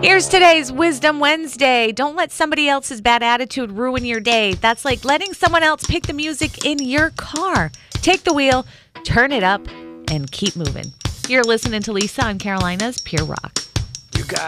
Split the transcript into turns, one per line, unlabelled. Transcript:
Here's today's Wisdom Wednesday. Don't let somebody else's bad attitude ruin your day. That's like letting someone else pick the music in your car. Take the wheel, turn it up, and keep moving. You're listening to Lisa on Carolina's Pure Rock.